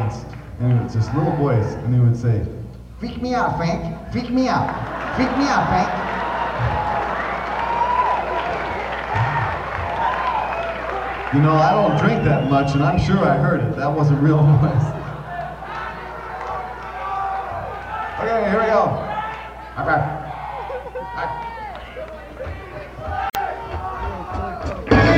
once, and it was just little boys, and they would say, "Freak me out, Frank. Freak me out. Freak me out, Frank." You know, I don't drink that much, and I'm sure I heard it. That wasn't real noise. Okay, here we go.